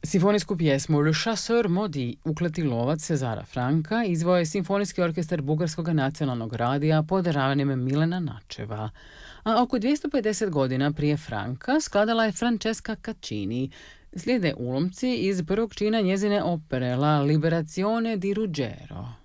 Simfonijsku pjesmu Le Chasseur Maudit, Ukleti lovac Cezara Franka, izveo je Simfonijski orkestar Bugarskog nacionalnog radija pod ravanjem Milena Načeva. A oko 250 godina prije Franka skladala je Francesca Caccini. Slijede ulomci iz prvog čina njezine opere La Liberazione di Ruggero.